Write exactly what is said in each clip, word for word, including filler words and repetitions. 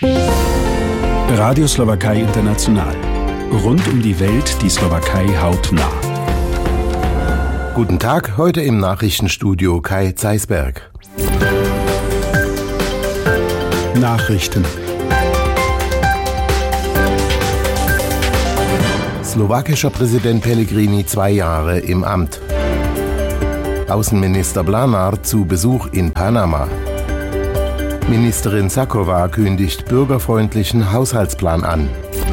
Radio Slowakei International. Rund um die Welt die Slowakei hautnah. Guten Tag, heute im Nachrichtenstudio Kai Zeisberg. Nachrichten. Slowakischer Präsident Pellegrini zwei Jahre im Amt. Außenminister Blanár zu Besuch in Panama. Ministerin Šaková kündigt bürgerfreundlichen Haushaltsplan an.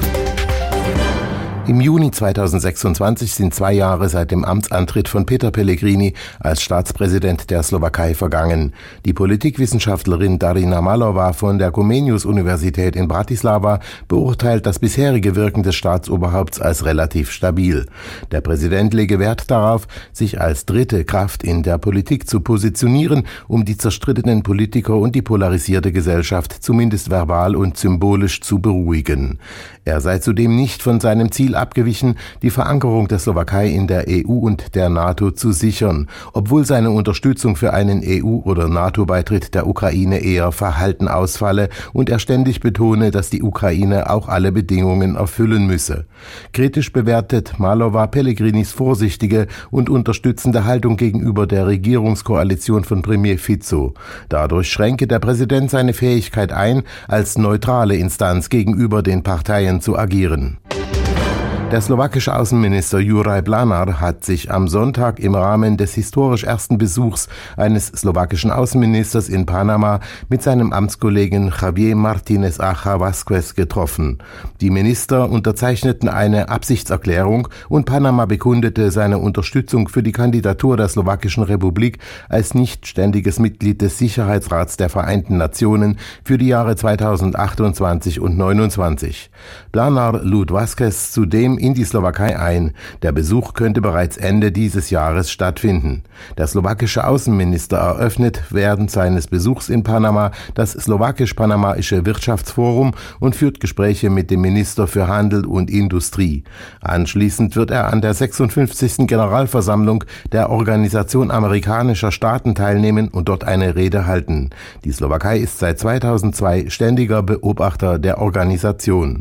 Im Juni zweitausendsechsundzwanzig sind zwei Jahre seit dem Amtsantritt von Peter Pellegrini als Staatspräsident der Slowakei vergangen. Die Politikwissenschaftlerin Darina Malova von der Comenius-Universität in Bratislava beurteilt das bisherige Wirken des Staatsoberhaupts als relativ stabil. Der Präsident lege Wert darauf, sich als dritte Kraft in der Politik zu positionieren, um die zerstrittenen Politiker und die polarisierte Gesellschaft zumindest verbal und symbolisch zu beruhigen. Er sei zudem nicht von seinem Ziel abgewichen, die Verankerung der Slowakei in der E U und der NATO zu sichern, obwohl seine Unterstützung für einen E U- oder NATO-Beitritt der Ukraine eher verhalten ausfalle und er ständig betone, dass die Ukraine auch alle Bedingungen erfüllen müsse. Kritisch bewertet Malova Pellegrinis vorsichtige und unterstützende Haltung gegenüber der Regierungskoalition von Premier Fico. Dadurch schränke der Präsident seine Fähigkeit ein, als neutrale Instanz gegenüber den Parteien zu agieren. Der slowakische Außenminister Juraj Blanár hat sich am Sonntag im Rahmen des historisch ersten Besuchs eines slowakischen Außenministers in Panama mit seinem Amtskollegen Javier Martínez Acha Vázquez getroffen. Die Minister unterzeichneten eine Absichtserklärung und Panama bekundete seine Unterstützung für die Kandidatur der Slowakischen Republik als nicht ständiges Mitglied des Sicherheitsrats der Vereinten Nationen für die Jahre zweitausendachtundzwanzig und neunundzwanzig. Blanár lud Vázquez zudem in die Slowakei ein. Der Besuch könnte bereits Ende dieses Jahres stattfinden. Der slowakische Außenminister eröffnet während seines Besuchs in Panama das slowakisch-panamaische Wirtschaftsforum und führt Gespräche mit dem Minister für Handel und Industrie. Anschließend wird er an der sechsundfünfzigsten Generalversammlung der Organisation amerikanischer Staaten teilnehmen und dort eine Rede halten. Die Slowakei ist seit zweitausendzwei ständiger Beobachter der Organisation.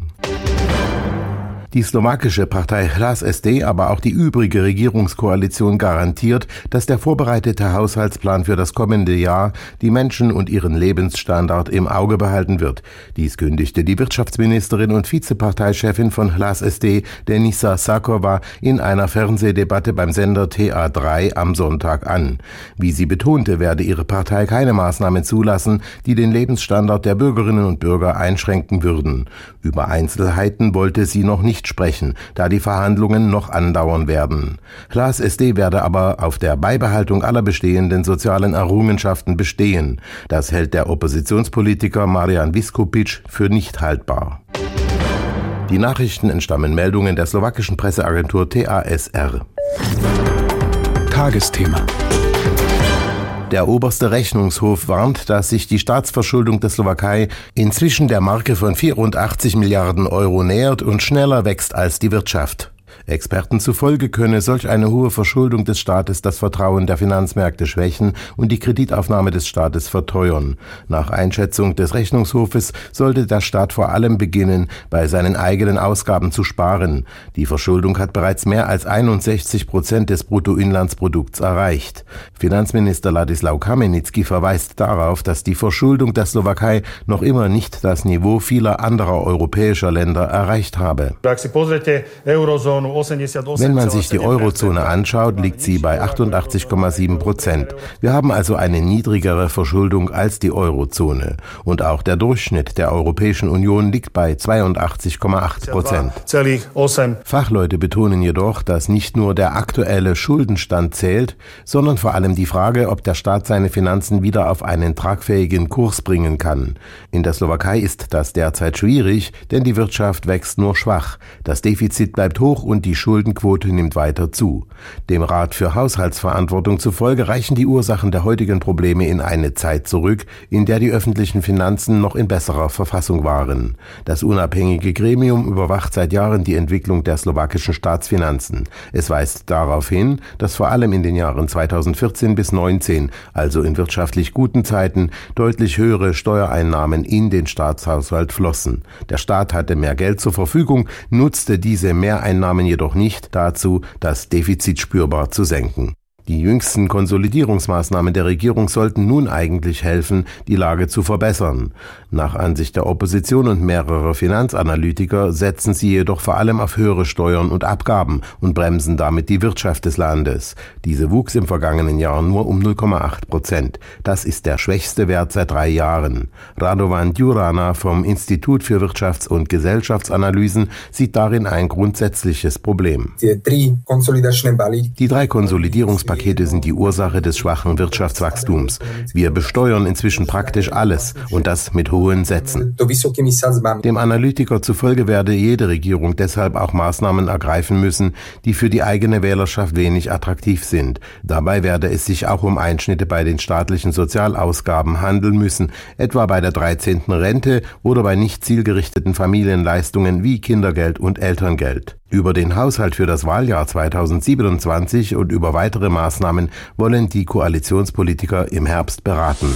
Die slowakische Partei Hlas es dé, aber auch die übrige Regierungskoalition garantiert, dass der vorbereitete Haushaltsplan für das kommende Jahr die Menschen und ihren Lebensstandard im Auge behalten wird. Dies kündigte die Wirtschaftsministerin und Vizeparteichefin von Hlas es dé, Denisa Šaková, in einer Fernsehdebatte beim Sender T A drei am Sonntag an. Wie sie betonte, werde ihre Partei keine Maßnahmen zulassen, die den Lebensstandard der Bürgerinnen und Bürger einschränken würden. Über Einzelheiten wollte sie noch nicht sprechen, da die Verhandlungen noch andauern werden. Hlas es dé werde aber auf der Beibehaltung aller bestehenden sozialen Errungenschaften bestehen. Das hält der Oppositionspolitiker Marian Viskupic für nicht haltbar. Die Nachrichten entstammen Meldungen der slowakischen Presseagentur T A S R. Tagesthema. Der oberste Rechnungshof warnt, dass sich die Staatsverschuldung der Slowakei inzwischen der Marke von vierundachtzig Milliarden Euro nähert und schneller wächst als die Wirtschaft. Experten zufolge könne solch eine hohe Verschuldung des Staates das Vertrauen der Finanzmärkte schwächen und die Kreditaufnahme des Staates verteuern. Nach Einschätzung des Rechnungshofes sollte der Staat vor allem beginnen, bei seinen eigenen Ausgaben zu sparen. Die Verschuldung hat bereits mehr als einundsechzig Prozent des Bruttoinlandsprodukts erreicht. Finanzminister Ladislau Kamenický verweist darauf, dass die Verschuldung der Slowakei noch immer nicht das Niveau vieler anderer europäischer Länder erreicht habe. Wenn man sich die Eurozone anschaut, liegt sie bei achtundachtzig Komma sieben Prozent. Wir haben also eine niedrigere Verschuldung als die Eurozone. Und auch der Durchschnitt der Europäischen Union liegt bei zweiundachtzig Komma acht Prozent. Fachleute betonen jedoch, dass nicht nur der aktuelle Schuldenstand zählt, sondern vor allem die Frage, ob der Staat seine Finanzen wieder auf einen tragfähigen Kurs bringen kann. In der Slowakei ist das derzeit schwierig, denn die Wirtschaft wächst nur schwach. Das Defizit bleibt hoch und und die Schuldenquote nimmt weiter zu. Dem Rat für Haushaltsverantwortung zufolge reichen die Ursachen der heutigen Probleme in eine Zeit zurück, in der die öffentlichen Finanzen noch in besserer Verfassung waren. Das unabhängige Gremium überwacht seit Jahren die Entwicklung der slowakischen Staatsfinanzen. Es weist darauf hin, dass vor allem in den Jahren zweitausendvierzehn bis neunzehn, also in wirtschaftlich guten Zeiten, deutlich höhere Steuereinnahmen in den Staatshaushalt flossen. Der Staat hatte mehr Geld zur Verfügung, nutzte diese Mehreinnahmen jedoch nicht dazu, das Defizit spürbar zu senken. Die jüngsten Konsolidierungsmaßnahmen der Regierung sollten nun eigentlich helfen, die Lage zu verbessern. Nach Ansicht der Opposition und mehrerer Finanzanalytiker setzen sie jedoch vor allem auf höhere Steuern und Abgaben und bremsen damit die Wirtschaft des Landes. Diese wuchs im vergangenen Jahr nur um null Komma acht Prozent. Das ist der schwächste Wert seit drei Jahren. Radovan Djurana vom Institut für Wirtschafts- und Gesellschaftsanalysen sieht darin ein grundsätzliches Problem. Die drei Konsolidierungspakete Pakete sind die Ursache des schwachen Wirtschaftswachstums. Wir besteuern inzwischen praktisch alles und das mit hohen Sätzen. Dem Analytiker zufolge werde jede Regierung deshalb auch Maßnahmen ergreifen müssen, die für die eigene Wählerschaft wenig attraktiv sind. Dabei werde es sich auch um Einschnitte bei den staatlichen Sozialausgaben handeln müssen, etwa bei der dreizehnten Rente oder bei nicht zielgerichteten Familienleistungen wie Kindergeld und Elterngeld. Über den Haushalt für das Wahljahr zweitausendsiebenundzwanzig und über weitere Maßnahmen wollen die Koalitionspolitiker im Herbst beraten.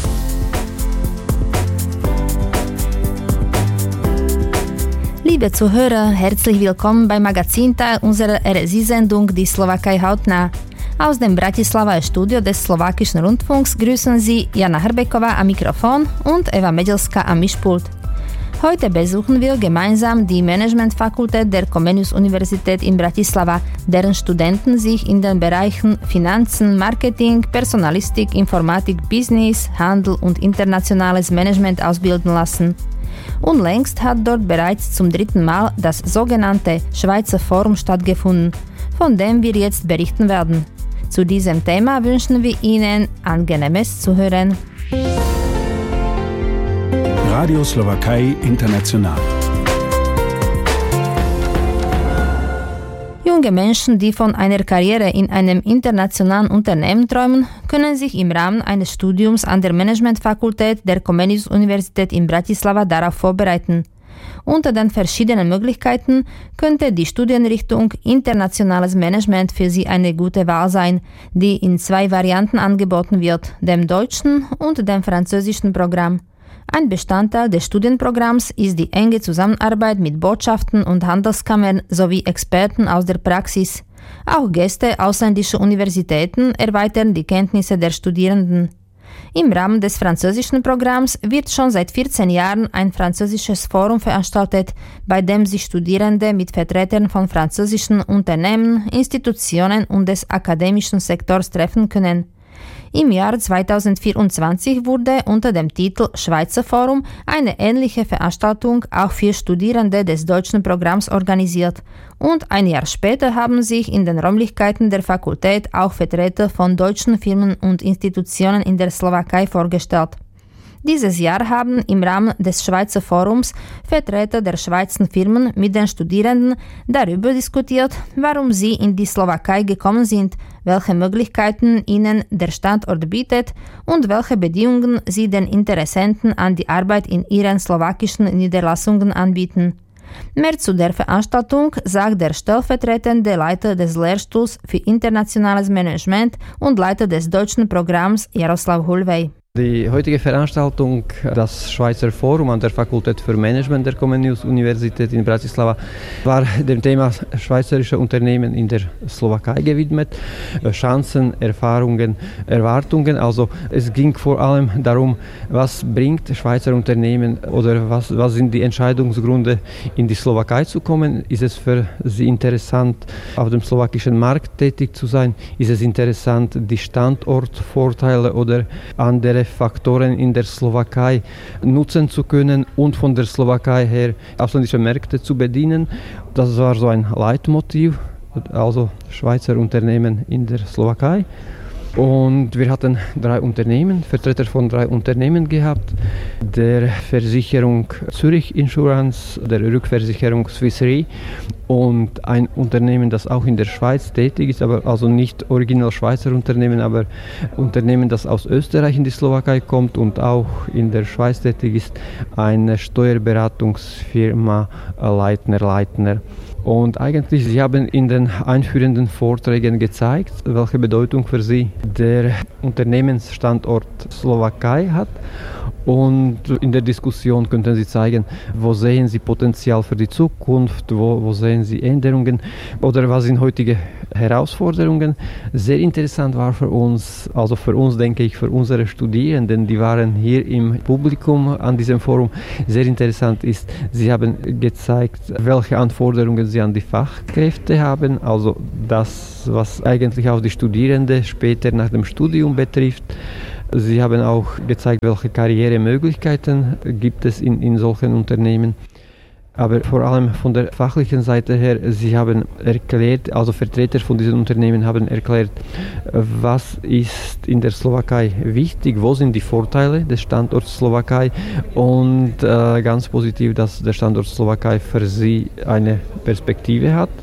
Liebe Zuhörer, herzlich willkommen beim Magazinteil unserer R S I-Sendung Die Slowakei hautnah. Aus dem Bratislava Studio des Slowakischen Rundfunks grüßen Sie Jana Hrbeková am Mikrofon und Eva Medelská am Mischpult. Heute besuchen wir gemeinsam die Managementfakultät der Comenius-Universität in Bratislava, deren Studenten sich in den Bereichen Finanzen, Marketing, Personalistik, Informatik, Business, Handel und internationales Management ausbilden lassen. Unlängst hat dort bereits zum dritten Mal das sogenannte Schweizer Forum stattgefunden, von dem wir jetzt berichten werden. Zu diesem Thema wünschen wir Ihnen angenehmes Zuhören. Radio Slowakei International. Junge Menschen, die von einer Karriere in einem internationalen Unternehmen träumen, können sich im Rahmen eines Studiums an der Managementfakultät der Comenius-Universität in Bratislava darauf vorbereiten. Unter den verschiedenen Möglichkeiten könnte die Studienrichtung Internationales Management für Sie eine gute Wahl sein, die in zwei Varianten angeboten wird, dem deutschen und dem französischen Programm. Ein Bestandteil des Studienprogramms ist die enge Zusammenarbeit mit Botschaften und Handelskammern sowie Experten aus der Praxis. Auch Gäste ausländischer Universitäten erweitern die Kenntnisse der Studierenden. Im Rahmen des französischen Programms wird schon seit vierzehn Jahren ein französisches Forum veranstaltet, bei dem sich Studierende mit Vertretern von französischen Unternehmen, Institutionen und des akademischen Sektors treffen können. Im Jahr zweitausendvierundzwanzig wurde unter dem Titel Schweizer Forum eine ähnliche Veranstaltung auch für Studierende des deutschen Programms organisiert und ein Jahr später haben sich in den Räumlichkeiten der Fakultät auch Vertreter von deutschen Firmen und Institutionen in der Slowakei vorgestellt. Dieses Jahr haben im Rahmen des Schweizer Forums Vertreter der Schweizer Firmen mit den Studierenden darüber diskutiert, warum sie in die Slowakei gekommen sind, welche Möglichkeiten ihnen der Standort bietet und welche Bedingungen sie den Interessenten an die Arbeit in ihren slowakischen Niederlassungen anbieten. Mehr zu der Veranstaltung sagt der stellvertretende Leiter des Lehrstuhls für internationales Management und Leiter des deutschen Programms Jaroslav Hulvej. Die heutige Veranstaltung, das Schweizer Forum an der Fakultät für Management der Comenius-Universität in Bratislava, war dem Thema schweizerische Unternehmen in der Slowakei gewidmet. Chancen, Erfahrungen, Erwartungen. Also es ging vor allem darum, was bringt Schweizer Unternehmen oder was, was sind die Entscheidungsgründe, in die Slowakei zu kommen. Ist es für sie interessant, auf dem slowakischen Markt tätig zu sein? Ist es interessant, die Standortvorteile oder andere Faktoren in der Slowakei nutzen zu können und von der Slowakei her ausländische Märkte zu bedienen. Das war so ein Leitmotiv, also Schweizer Unternehmen in der Slowakei. Und wir hatten drei Unternehmen, Vertreter von drei Unternehmen gehabt, der Versicherung Zürich Insurance, der Rückversicherung Swiss Re und ein Unternehmen, das auch in der Schweiz tätig ist, aber also nicht original Schweizer Unternehmen, aber Unternehmen, das aus Österreich in die Slowakei kommt und auch in der Schweiz tätig ist, eine Steuerberatungsfirma Leitner Leitner. Und eigentlich, sie haben in den einführenden Vorträgen gezeigt, welche Bedeutung für sie der Unternehmensstandort Slowakei hat. Und in der Diskussion könnten Sie zeigen, wo sehen Sie Potenzial für die Zukunft, wo, wo sehen Sie Änderungen oder was sind heutige Herausforderungen. Sehr interessant war für uns, also für uns denke ich, für unsere Studierenden, die waren hier im Publikum an diesem Forum. Sehr interessant ist, sie haben gezeigt, welche Anforderungen sie an die Fachkräfte haben, also das, was eigentlich auch die Studierenden später nach dem Studium betrifft. Sie haben auch gezeigt, welche Karrieremöglichkeiten gibt es in, in solchen Unternehmen. Aber vor allem von der fachlichen Seite her, sie haben erklärt, also Vertreter von diesen Unternehmen haben erklärt, was ist in der Slowakei wichtig, wo sind die Vorteile des Standorts Slowakei und äh, ganz positiv, dass der Standort Slowakei für sie eine Perspektive hat.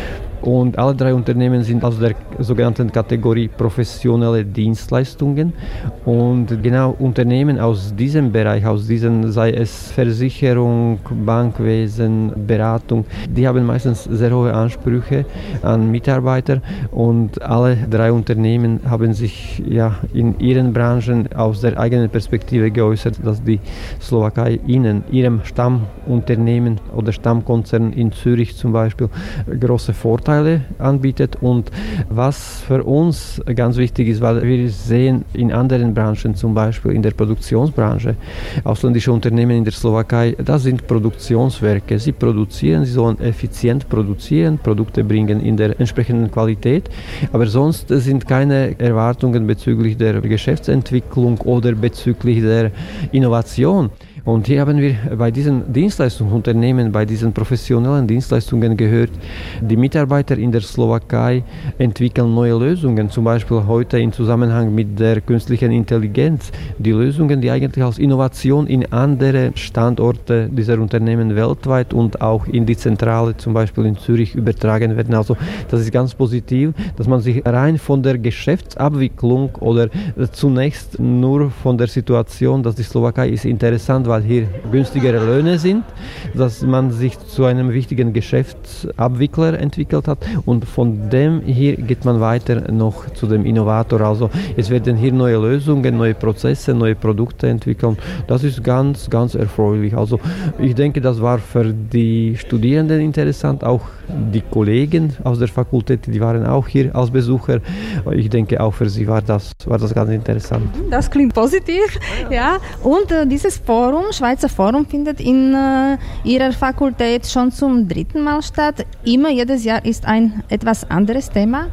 Und alle drei Unternehmen sind aus der sogenannten Kategorie professionelle Dienstleistungen. Und genau Unternehmen aus diesem Bereich, aus diesen, sei es Versicherung, Bankwesen, Beratung, die haben meistens sehr hohe Ansprüche an Mitarbeiter. Und alle drei Unternehmen haben sich ja in ihren Branchen aus der eigenen Perspektive geäußert, dass die Slowakei ihnen, ihrem Stammunternehmen oder Stammkonzern in Zürich zum Beispiel, große Vorteile anbietet. Und was für uns ganz wichtig ist, weil wir sehen in anderen Branchen, zum Beispiel in der Produktionsbranche, ausländische Unternehmen in der Slowakei, das sind Produktionswerke. Sie produzieren, sie sollen effizient produzieren, Produkte bringen in der entsprechenden Qualität, aber sonst sind keine Erwartungen bezüglich der Geschäftsentwicklung oder bezüglich der Innovation. Und hier haben wir bei diesen Dienstleistungsunternehmen, bei diesen professionellen Dienstleistungen gehört, die Mitarbeiter in der Slowakei entwickeln neue Lösungen, zum Beispiel heute im Zusammenhang mit der künstlichen Intelligenz. Die Lösungen, die eigentlich als Innovation in andere Standorte dieser Unternehmen weltweit und auch in die Zentrale, zum Beispiel in Zürich, übertragen werden. Also das ist ganz positiv, dass man sich rein von der Geschäftsabwicklung oder zunächst nur von der Situation, dass die Slowakei ist interessant, weil hier günstigere Löhne sind, dass man sich zu einem wichtigen Geschäftsabwickler entwickelt hat und von dem hier geht man weiter noch zu dem Innovator. Also es werden hier neue Lösungen, neue Prozesse, neue Produkte entwickelt. Das ist ganz, ganz erfreulich. Also ich denke, das war für die Studierenden interessant, auch die Kollegen aus der Fakultät, die waren auch hier als Besucher. Ich denke, auch für sie war das, war das ganz interessant. Das klingt positiv, ja. Und äh, dieses Forum, Schweizer Forum, findet in äh, Ihrer Fakultät schon zum dritten Mal statt. Immer jedes Jahr ist ein etwas anderes Thema.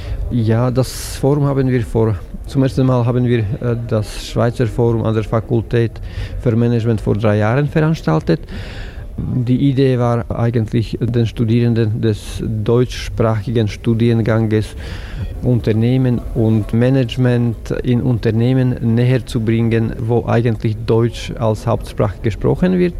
Ja, das Forum haben wir vor, zum ersten Mal haben wir äh, das Schweizer Forum an der Fakultät für Management vor drei Jahren veranstaltet. Die Idee war eigentlich, den Studierenden des deutschsprachigen Studienganges Unternehmen und Management in Unternehmen näher zu bringen, wo eigentlich Deutsch als Hauptsprache gesprochen wird.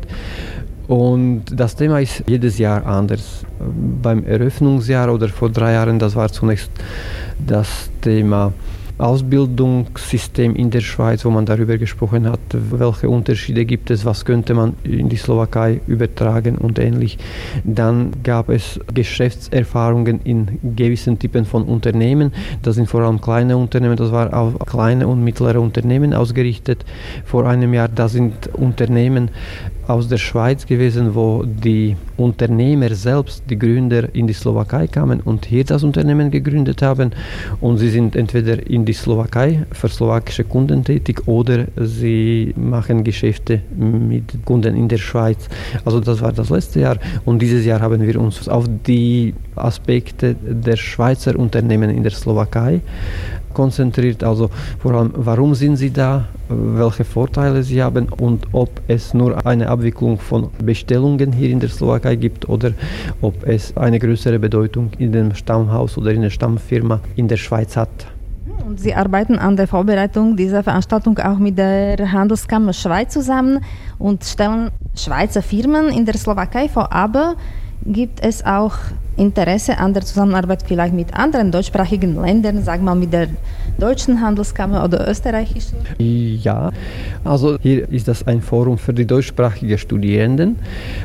Und das Thema ist jedes Jahr anders. Beim Eröffnungsjahr oder vor drei Jahren, das war zunächst das Thema Ausbildungssystem in der Schweiz, wo man darüber gesprochen hat, welche Unterschiede gibt es, was könnte man in die Slowakei übertragen und ähnlich. Dann gab es Geschäftserfahrungen in gewissen Typen von Unternehmen. Das sind vor allem kleine Unternehmen, das war auf kleine und mittlere Unternehmen ausgerichtet. Vor einem Jahr, da sind Unternehmen aus der Schweiz gewesen, wo die Unternehmer selbst, die Gründer, in die Slowakei kamen und hier das Unternehmen gegründet haben. Und sie sind entweder in die Slowakei für slowakische Kunden tätig oder sie machen Geschäfte mit Kunden in der Schweiz. Also das war das letzte Jahr. Und dieses Jahr haben wir uns auf die Aspekte der Schweizer Unternehmen in der Slowakei konzentriert, also vor allem, warum sind sie da, welche Vorteile sie haben und ob es nur eine Abwicklung von Bestellungen hier in der Slowakei gibt oder ob es eine größere Bedeutung in dem Stammhaus oder in der Stammfirma in der Schweiz hat. Und Sie arbeiten an der Vorbereitung dieser Veranstaltung auch mit der Handelskammer Schweiz zusammen und stellen Schweizer Firmen in der Slowakei vor. Aber gibt es auch Interesse an der Zusammenarbeit vielleicht mit anderen deutschsprachigen Ländern, sagen wir mal mit der deutschen Handelskammer oder österreichischen? Ja, also hier ist das ein Forum für die deutschsprachigen Studierenden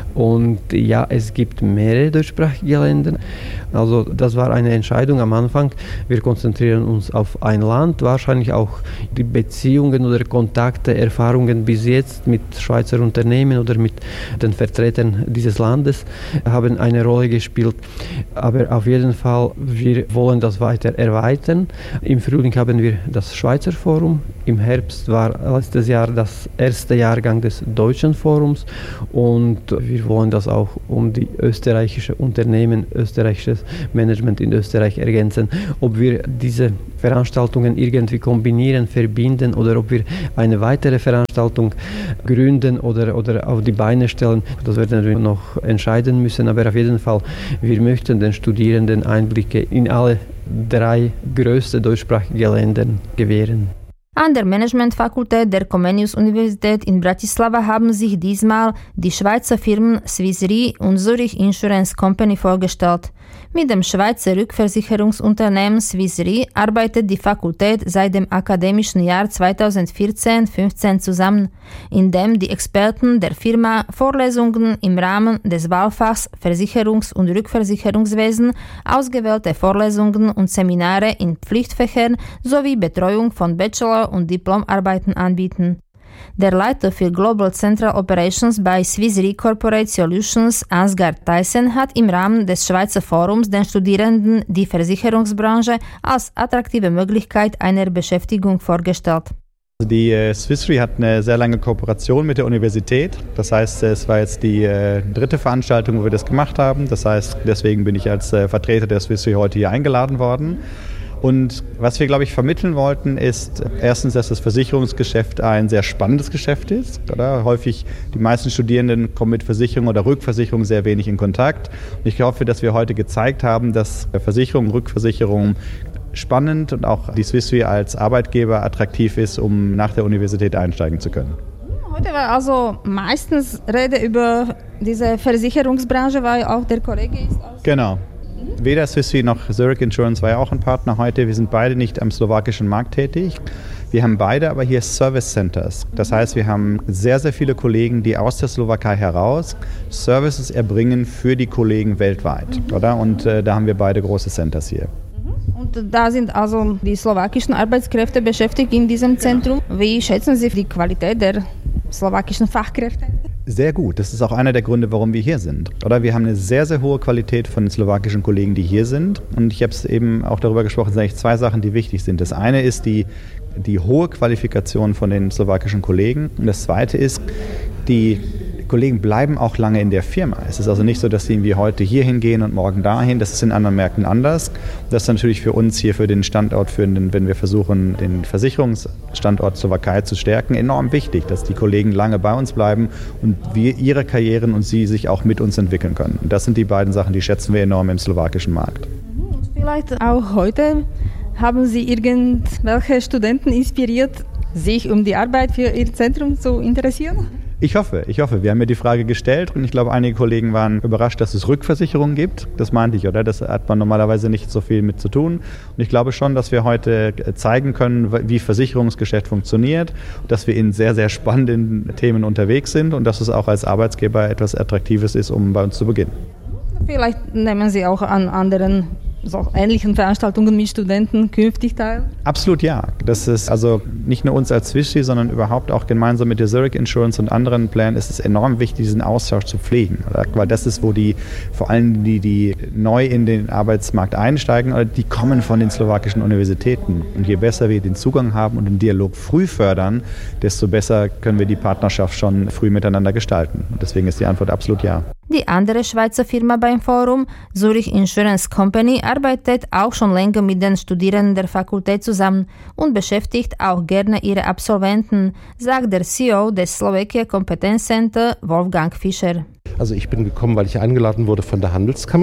und ja, es gibt mehrere deutschsprachige Länder. Also das war eine Entscheidung am Anfang. Wir konzentrieren uns auf ein Land, wahrscheinlich auch die Beziehungen oder Kontakte, Erfahrungen bis jetzt mit Schweizer Unternehmen oder mit den Vertretern dieses Landes haben eine Rolle gespielt. Aber auf jeden Fall, wir wollen das weiter erweitern. Im Frühling haben wir das Schweizer Forum. Im Herbst war letztes Jahr das erste Jahrgang des deutschen Forums. Und wir wollen das auch um die österreichische Unternehmen, österreichisches Management in Österreich ergänzen. Ob wir diese Veranstaltungen irgendwie kombinieren, verbinden oder ob wir eine weitere Veranstaltung gründen oder, oder auf die Beine stellen, das werden wir noch entscheiden müssen. Aber auf jeden Fall, wir möchten den Studierenden Einblicke in alle drei größten deutschsprachige Länder gewähren. An der Managementfakultät der Comenius-Universität in Bratislava haben sich diesmal die Schweizer Firmen Swiss Re und Zurich Insurance Company vorgestellt. Mit dem Schweizer Rückversicherungsunternehmen Swiss Re arbeitet die Fakultät seit dem akademischen Jahr zweitausendvierzehn fünfzehn zusammen, indem die Experten der Firma Vorlesungen im Rahmen des Wahlfachs Versicherungs- und Rückversicherungswesen, ausgewählte Vorlesungen und Seminare in Pflichtfächern sowie Betreuung von Bachelor- und Diplomarbeiten anbieten. Der Leiter für Global Central Operations bei Swiss Re Corporate Solutions, Ansgar Theissen, hat im Rahmen des Schweizer Forums den Studierenden die Versicherungsbranche als attraktive Möglichkeit einer Beschäftigung vorgestellt. Die äh, Swiss Re hat eine sehr lange Kooperation mit der Universität. Das heißt, es war jetzt die äh, dritte Veranstaltung, wo wir das gemacht haben. Das heißt, deswegen bin ich als äh, Vertreter der Swiss Re heute hier eingeladen worden. Und was wir, glaube ich, vermitteln wollten, ist erstens, dass das Versicherungsgeschäft ein sehr spannendes Geschäft ist. Oder? Häufig, die meisten Studierenden kommen mit Versicherung oder Rückversicherung sehr wenig in Kontakt. Und ich hoffe, dass wir heute gezeigt haben, dass Versicherung, Rückversicherung spannend und auch die Swiss Re als Arbeitgeber attraktiv ist, um nach der Universität einsteigen zu können. Heute war also meistens Rede über diese Versicherungsbranche, weil auch der Kollege ist. Genau. Weder Swiss Re noch Zurich Insurance war ja auch ein Partner heute. Wir sind beide nicht am slowakischen Markt tätig. Wir haben beide aber hier Service Centers. Das heißt, wir haben sehr, sehr viele Kollegen, die aus der Slowakei heraus Services erbringen für die Kollegen weltweit. Mhm. Oder? Und äh, da haben wir beide große Centers hier. Und da sind also die slowakischen Arbeitskräfte beschäftigt in diesem Zentrum. Wie schätzen Sie die Qualität der slowakischen Fachkräfte? Sehr gut. Das ist auch einer der Gründe, warum wir hier sind. Oder wir haben eine sehr, sehr hohe Qualität von den slowakischen Kollegen, die hier sind. Und ich habe es eben auch darüber gesprochen, es sind eigentlich zwei Sachen, die wichtig sind. Das eine ist die, die hohe Qualifikation von den slowakischen Kollegen. Und das zweite ist, die Kollegen bleiben auch lange in der Firma. Es ist also nicht so, dass sie irgendwie heute hier hingehen und morgen dahin. Das ist in anderen Märkten anders. Das ist natürlich für uns hier, für den Standort, für den, wenn wir versuchen, den Versicherungsstandort Slowakei zu stärken, enorm wichtig, dass die Kollegen lange bei uns bleiben und wir ihre Karrieren und sie sich auch mit uns entwickeln können. Und das sind die beiden Sachen, die schätzen wir enorm im slowakischen Markt. Und vielleicht auch heute haben Sie irgendwelche Studenten inspiriert, sich um die Arbeit für Ihr Zentrum zu interessieren? Ich hoffe, ich hoffe. Wir haben mir die Frage gestellt und ich glaube, einige Kollegen waren überrascht, dass es Rückversicherungen gibt. Das meinte ich, oder? Das hat man normalerweise nicht so viel mit zu tun. Und ich glaube schon, dass wir heute zeigen können, wie Versicherungsgeschäft funktioniert, dass wir in sehr, sehr spannenden Themen unterwegs sind und dass es auch als Arbeitsgeber etwas Attraktives ist, um bei uns zu beginnen. Vielleicht nehmen Sie auch an anderen so ähnlichen Veranstaltungen mit Studenten künftig teil? Absolut ja. Das ist also nicht nur uns als Swiss Re, sondern überhaupt auch gemeinsam mit der Zurich Insurance und anderen Playern ist es enorm wichtig, diesen Austausch zu pflegen. Weil das ist, wo die, vor allem die, die neu in den Arbeitsmarkt einsteigen, die kommen von den slowakischen Universitäten. Und je besser wir den Zugang haben und den Dialog früh fördern, desto besser können wir die Partnerschaft schon früh miteinander gestalten. Und deswegen ist die Antwort absolut ja. Die andere Schweizer Firma beim Forum, Zurich Insurance Company, arbeitet auch schon länger mit den Studierenden der Fakultät zusammen und beschäftigt auch gerne ihre Absolventen, sagt der C E O des Slovakia Competence Center, Wolfgang Fischer. Also ich bin gekommen, weil ich eingeladen wurde von der Handelskammer.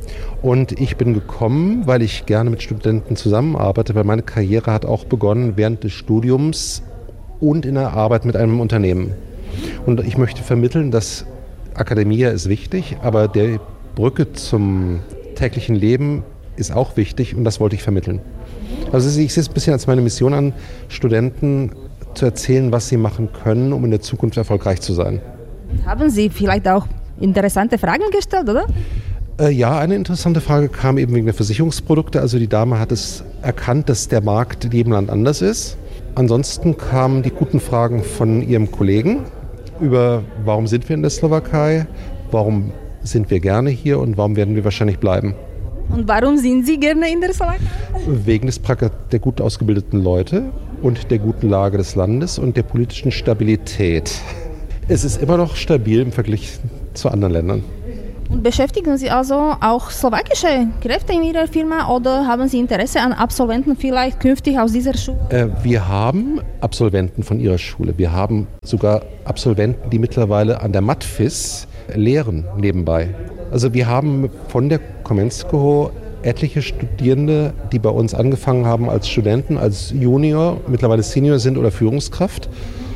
Und ich bin gekommen, weil ich gerne mit Studenten zusammenarbeite, weil meine Karriere hat auch begonnen während des Studiums und in der Arbeit mit einem Unternehmen. Und ich möchte vermitteln, dass Akademia ist wichtig, aber die Brücke zum täglichen Leben ist auch wichtig und das wollte ich vermitteln. Also ich sehe es ein bisschen als meine Mission an, Studenten zu erzählen, was sie machen können, um in der Zukunft erfolgreich zu sein. Haben Sie vielleicht auch interessante Fragen gestellt, oder? Äh, ja, eine interessante Frage kam eben wegen der Versicherungsprodukte. Also die Dame hat es erkannt, dass der Markt in jedem Land anders ist. Ansonsten kamen die guten Fragen von ihrem Kollegen über, warum sind wir in der Slowakei, warum sind wir gerne hier und warum werden wir wahrscheinlich bleiben. Und warum sind Sie gerne in der Slowakei? Wegen des, der gut ausgebildeten Leute und der guten Lage des Landes und der politischen Stabilität. Es ist immer noch stabil im Vergleich zu anderen Ländern. Und beschäftigen Sie also auch slowakische Kräfte in Ihrer Firma oder haben Sie Interesse an Absolventen vielleicht künftig aus dieser Schule? Äh, wir haben Absolventen von Ihrer Schule. Wir haben sogar Absolventen, die mittlerweile an der Matfis lehren nebenbei. Also wir haben von der Komenskoho etliche Studierende, die bei uns angefangen haben als Studenten, als Junior, mittlerweile Senior sind oder Führungskraft.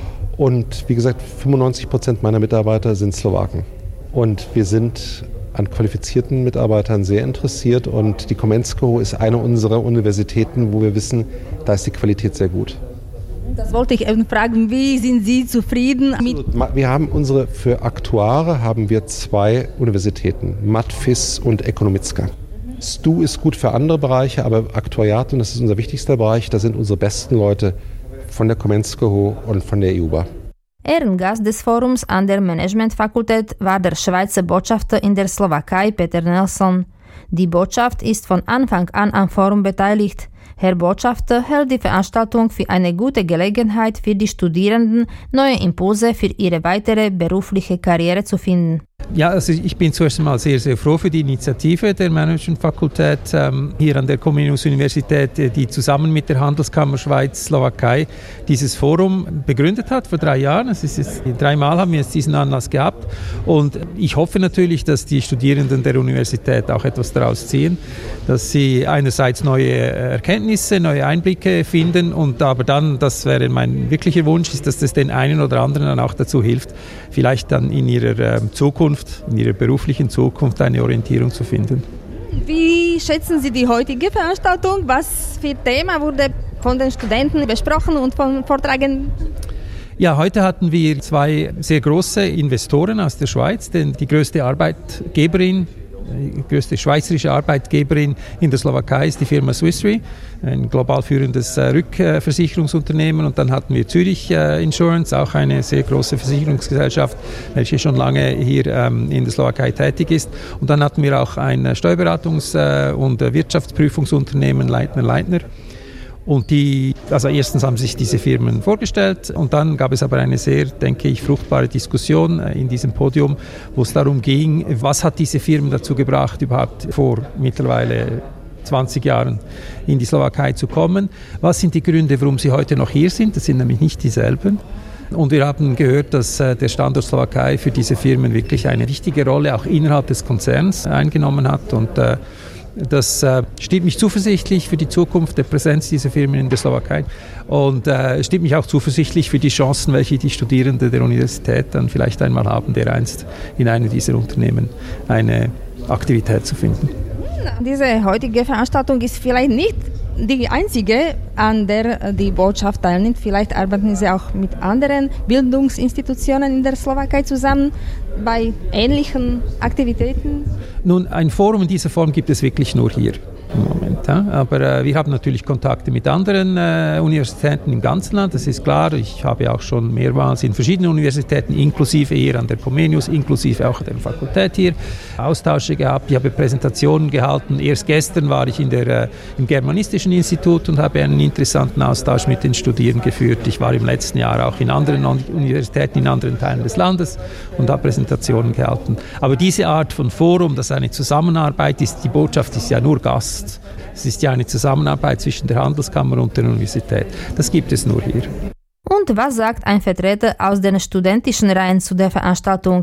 Und wie gesagt, fünfundneunzig Prozent meiner Mitarbeiter sind Slowaken. Und wir sind an qualifizierten Mitarbeitern sehr interessiert und die Komenskoho ist eine unserer Universitäten, wo wir wissen, da ist die Qualität sehr gut. Das wollte ich eben fragen, wie sind Sie zufrieden mit? Wir haben unsere, für Aktuare haben wir zwei Universitäten, Matfis und Ekonomicka. S T U ist gut für andere Bereiche, aber Aktuariat, und das ist unser wichtigster Bereich, da sind unsere besten Leute von der Komenskoho und von der E U B A. Ehrengast des Forums an der Managementfakultät war der Schweizer Botschafter in der Slowakei, Peter Nelson. Die Botschaft ist von Anfang an am Forum beteiligt. Herr Botschafter hält die Veranstaltung für eine gute Gelegenheit für die Studierenden, neue Impulse für ihre weitere berufliche Karriere zu finden. Ja, also ich bin zuerst einmal sehr, sehr froh für die Initiative der Managementfakultät ähm, hier an der Comenius-Universität, die zusammen mit der Handelskammer Schweiz-Slowakei dieses Forum begründet hat vor drei Jahren. Es ist jetzt, dreimal haben wir jetzt diesen Anlass gehabt und ich hoffe natürlich, dass die Studierenden der Universität auch etwas daraus ziehen, dass sie einerseits neue Erkenntnisse, neue Einblicke finden und aber dann, das wäre mein wirklicher Wunsch, ist, dass das den einen oder anderen dann auch dazu hilft, vielleicht dann in ihrer äh, Zukunft, in ihrer beruflichen Zukunft eine Orientierung zu finden. Wie schätzen Sie die heutige Veranstaltung? Was für Thema wurde von den Studenten besprochen und von Vortragenden? Ja, heute hatten wir zwei sehr große Investoren aus der Schweiz, denn die größte Arbeitgeberin, die größte schweizerische Arbeitgeberin in der Slowakei ist die Firma Swiss Re, ein global führendes äh, Rückversicherungsunternehmen. Und dann hatten wir Zürich äh, Insurance, auch eine sehr große Versicherungsgesellschaft, welche schon lange hier ähm, in der Slowakei tätig ist. Und dann hatten wir auch ein Steuerberatungs- äh, und Wirtschaftsprüfungsunternehmen, Leitner Leitner. Und die, also erstens haben sich diese Firmen vorgestellt und dann gab es aber eine sehr, denke ich, fruchtbare Diskussion in diesem Podium, wo es darum ging, was hat diese Firmen dazu gebracht, überhaupt vor mittlerweile zwanzig Jahren in die Slowakei zu kommen. Was sind die Gründe, warum sie heute noch hier sind? Das sind nämlich nicht dieselben. Und wir haben gehört, dass äh, der Standort Slowakei für diese Firmen wirklich eine wichtige Rolle auch innerhalb des Konzerns eingenommen hat und äh, das äh, stimmt mich zuversichtlich für die Zukunft der Präsenz dieser Firmen in der Slowakei und äh, stimmt mich auch zuversichtlich für die Chancen, welche die Studierenden der Universität dann vielleicht einmal haben, dereinst in einem dieser Unternehmen eine Aktivität zu finden. Diese heutige Veranstaltung ist vielleicht nicht die einzige, an der die Botschaft teilnimmt. Vielleicht arbeiten Sie auch mit anderen Bildungsinstitutionen in der Slowakei zusammen bei ähnlichen Aktivitäten? Nun, ein Forum in dieser Form gibt es wirklich nur hier im Moment. Ja? Aber äh, wir haben natürlich Kontakte mit anderen äh, Universitäten im ganzen Land, das ist klar. Ich habe auch schon mehrmals in verschiedenen Universitäten, inklusive hier an der Comenius, inklusive auch der Fakultät hier, Austausche gehabt. Ich habe Präsentationen gehalten. Erst gestern war ich in der, äh, im Germanistischen Institut und habe einen interessanten Austausch mit den Studierenden geführt. Ich war im letzten Jahr auch in anderen Universitäten, in anderen Teilen des Landes und habe Präsentationen gehalten. Aber diese Art von Forum, das eine Zusammenarbeit ist, die Botschaft ist ja nur Gast. Es ist ja eine Zusammenarbeit zwischen der Handelskammer und der Universität. Das gibt es nur hier. Und was sagt ein Vertreter aus den studentischen Reihen zu der Veranstaltung?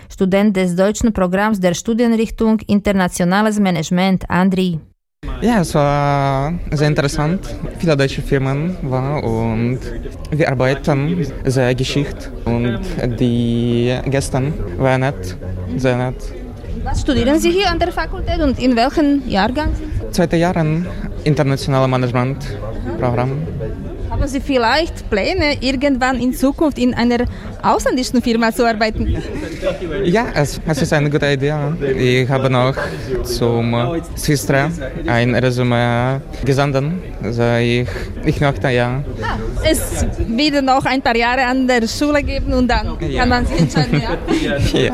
Student des deutschen Programms der Studienrichtung Internationales Management, Andri. Ja, es war sehr interessant. Viele deutsche Firmen waren und wir arbeiten sehr geschickt und die Gäste waren nett, sehr nett. Was studieren Sie hier an der Fakultät und in welchem Jahrgang sind Sie? Zweite Jahren internationales Management-Programm. Haben Sie vielleicht Pläne, irgendwann in Zukunft in einer ausländischen Firma zu arbeiten? Ja, es, es ist eine gute Idee. Ich habe noch zum Swistra ein Resümee gesendet. Also ich, ich möchte, ja. Ah, es wird noch ein paar Jahre an der Schule geben und dann ja. Kann man sich entscheiden, ja? Ja.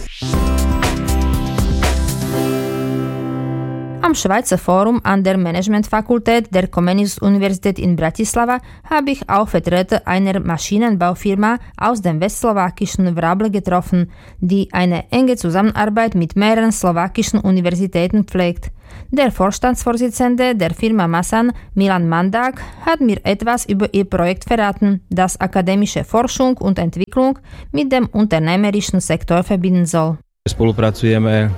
Am Schweizer Forum an der Managementfakultät der Comenius-Universität in Bratislava habe ich auch Vertreter einer Maschinenbaufirma aus dem westslowakischen Vrable getroffen, die eine enge Zusammenarbeit mit mehreren slowakischen Universitäten pflegt. Der Vorstandsvorsitzende der Firma Masan, Milan Mandak, hat mir etwas über ihr Projekt verraten, das akademische Forschung und Entwicklung mit dem unternehmerischen Sektor verbinden soll. Wir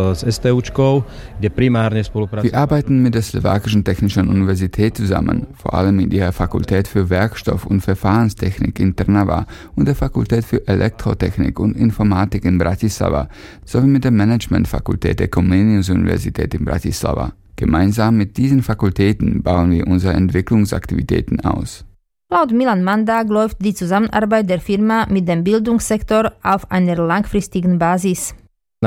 arbeiten mit der Slowakischen Technischen Universität zusammen, vor allem in ihrer Fakultät für Werkstoff- und Verfahrenstechnik in Trnava und der Fakultät für Elektrotechnik und Informatik in Bratislava, sowie mit der Managementfakultät der Comenius-Universität in Bratislava. Gemeinsam mit diesen Fakultäten bauen wir unsere Entwicklungsaktivitäten aus. Laut Milan Mandak läuft die Zusammenarbeit der Firma mit dem Bildungssektor auf einer langfristigen Basis. Mit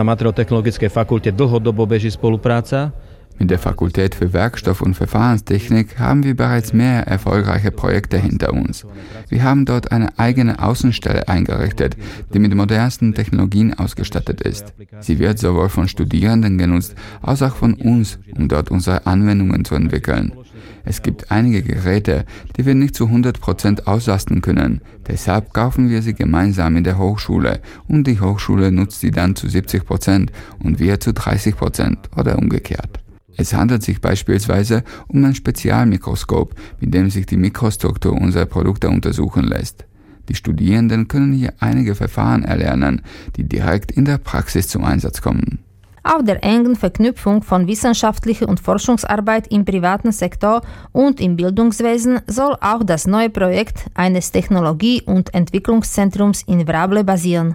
der Fakultät für Werkstoff- und Verfahrenstechnik haben wir bereits mehr erfolgreiche Projekte hinter uns. Wir haben dort eine eigene Außenstelle eingerichtet, die mit modernsten Technologien ausgestattet ist. Sie wird sowohl von Studierenden genutzt, als auch von uns, um dort unsere Anwendungen zu entwickeln. Es gibt einige Geräte, die wir nicht zu hundert Prozent auslasten können. Deshalb kaufen wir sie gemeinsam in der Hochschule und die Hochschule nutzt sie dann zu siebzig Prozent und wir zu dreißig Prozent oder umgekehrt. Es handelt sich beispielsweise um ein Spezialmikroskop, mit dem sich die Mikrostruktur unserer Produkte untersuchen lässt. Die Studierenden können hier einige Verfahren erlernen, die direkt in der Praxis zum Einsatz kommen. Auf der engen Verknüpfung von wissenschaftlicher und Forschungsarbeit im privaten Sektor und im Bildungswesen soll auch das neue Projekt eines Technologie- und Entwicklungszentrums in Vrable basieren.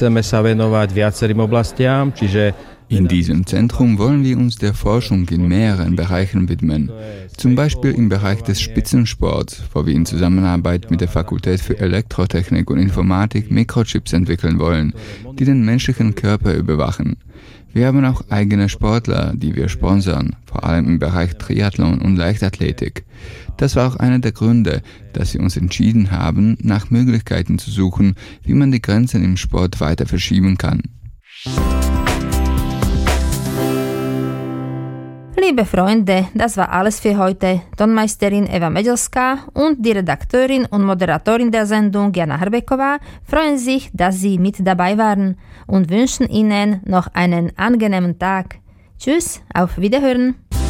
In diesem Zentrum wollen wir uns der Forschung in mehreren Bereichen widmen. Zum Beispiel im Bereich des Spitzensports, wo wir in Zusammenarbeit mit der Fakultät für Elektrotechnik und Informatik Mikrochips entwickeln wollen, die den menschlichen Körper überwachen. Wir haben auch eigene Sportler, die wir sponsern, vor allem im Bereich Triathlon und Leichtathletik. Das war auch einer der Gründe, dass wir uns entschieden haben, nach Möglichkeiten zu suchen, wie man die Grenzen im Sport weiter verschieben kann. Liebe Freunde, das war alles für heute. Tonmeisterin Eva Medelska und die Redakteurin und Moderatorin der Sendung Jana Hrbekova freuen sich, dass Sie mit dabei waren und wünschen Ihnen noch einen angenehmen Tag. Tschüss, auf Wiederhören!